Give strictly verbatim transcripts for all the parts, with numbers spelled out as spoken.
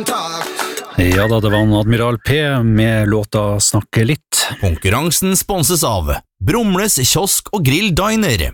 Ja da, det var en Admiral P med låta Snakke litt. Konkurransen sponses av Brumles kiosk og grill diner.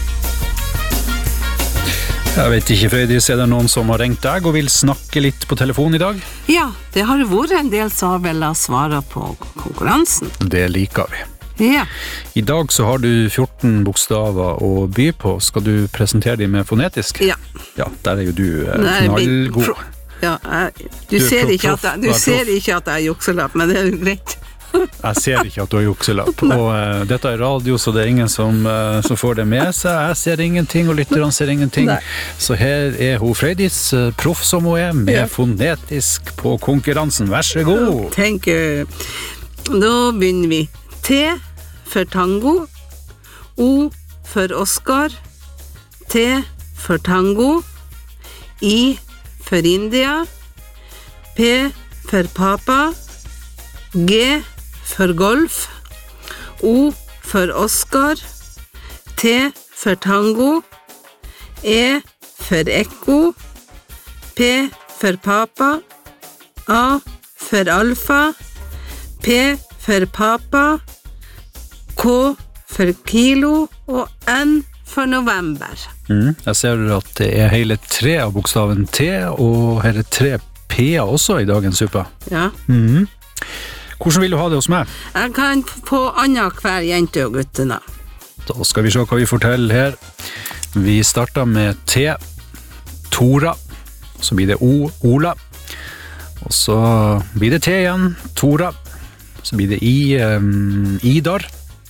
Jeg vet ikke, Frøydis, er det noen som har ringt deg og vil snakke litt på telefon i dag? Ja, det har vært en del som vil ha svaret på konkurransen. Det liker vi. Ja. I dag så har du fjorten bokstaver å by på. Skal du presentere dem med fonetisk? Ja. Ja, der er jo du eh, Nei, knallgod. pro- Ja, jeg, du, Du er ser proff, ikke at jeg, du proff. ser ikke at jeg er jukselapp, men det er jo greit. Jeg ser ikke at du har jukselapp, og uh, dette er radio, så det er ingen som, uh, som får det med seg. Jeg ser ingenting, og lytterne ser ingenting. Nei. Så her er hun Frøydis, uh, proff som hun er, med Ja. fonetisk på konkurransen. Vær så god! Tenk, eh, da begynner vi. T for tango, O for Oscar, T for tango, I for India, P for papa, G for golf, O for Oscar, T for tango, E for ekko, P for papa, A for alfa, P for papa, K for kilo og N for november. Mm, jeg ser at det er hele tre av bokstaven T, og hele tre P-er også i dagens suppe. Ja. Mhm. Hvordan vil du ha det hos meg? Jeg kan få annet hver jente og guttene. Da skal vi se hva vi får til her. Vi starter med T, Tora, så blir det O, Ola, og så blir det T igjen, Tora, så blir det I, um, Idar,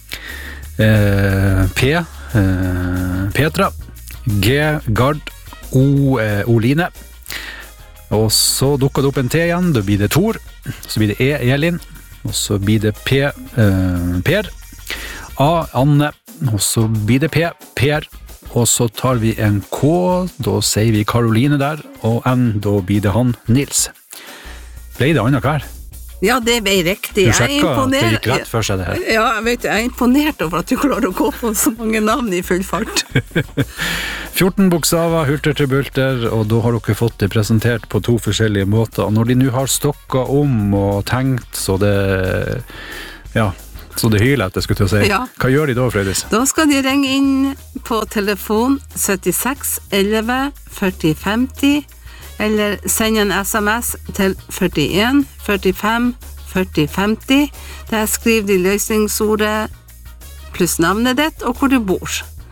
eh, P, eh, Petra, G, Gard, O, eh, Oline, og så dukker det opp en T igjen, da blir det Tor, så blir det E, Elin, og så blir det P, eh, Per, A, Anne, og så blir det P, Per, og så tar vi en K, da sier vi Karoline der, og N, da blir det han Nils. Ble det annet hver? Ja, det ble riktig. Du Jeg er sjekket at det imponert- gikk rett for seg det her. Ja, jeg vet, jeg er imponert over at du klarer å gå på så mange navn i full fart. fjorten bokstaver, hulter til bulter, og da har dere fått det presentert på to forskjellige måter. Og når de nå har stokket om og tenkt, så det, ja, så det hyler etter, skulle jeg til å si. Ja. Hva gjør de da, Frøydis? Da skal de ringe inn på telefon syttiseks elleve førti femti, eller sende en sms til førtien førtifem førti femti. Der skriver de løsningsordet pluss navnet ditt og hvor du bor.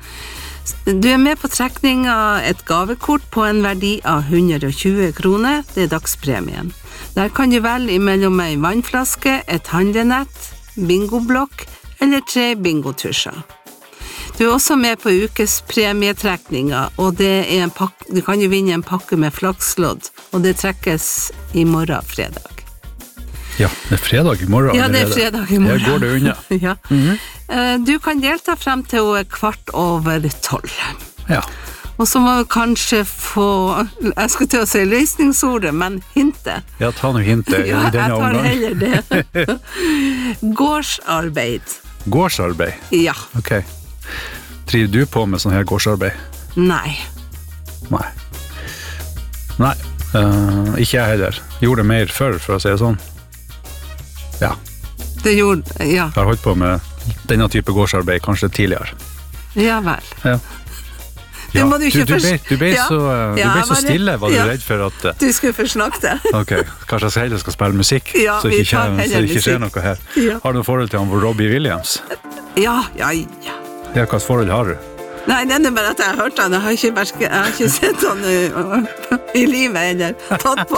Du er med på trekning av et gavekort på en verdi av hundre og tjue kroner. Det er dagspremien. Der kan du velge mellom en vannflaske, et handlenett, bingoblokk eller tre bingotusjer. Du er også med på ukes premietrekninger, og det er en pakke, du kan jo vinne en pakke med flakslodd, og det trekkes i morgen, fredag. Ja, det er fredag i morgen. Ja, det er allerede. fredag i morgen. Her går det unna. Ja. Mhm. Du kan delta frem til hun er kvart over tolv. Ja. Og så må vi kanskje få, jeg skulle til å si løsningsordet, men hintet. Ja, ta noe hintet Ja, i jeg denne tar omgang. heller det. Gårdsarbeid. Gårdsarbeid. Ja. Ok. Driver du på med sånn her gårdsarbeid? Nei. Nei. Nei, eh, ikke jeg heller. Gjorde det mer før, for å si det sånn. Ja, Det gjorde, ja. jeg har holdt på med denne type gårdsarbeid kanskje tidligere. Ja vel. Ja. Det må du ikke du, du, ble, du ble Ja. så, eh, du Ja, ble jeg så var redd- stille, var du ja. redd for at... eh, Du skulle forsnakke det. Ok, kanskje jeg heller skal spille musikk, Ja, så, vi ikke, tar skjer- heller så det ikke skjer musikk. noe her. Ja. Har du noe forhold til han Robbie Williams? Ja, ja, ja. Ja, hva slags forhold har du? Nei, det er bare at jeg har hørt han. Jeg har ikke, verske- jeg har ikke sett han uh, i livet eller tatt på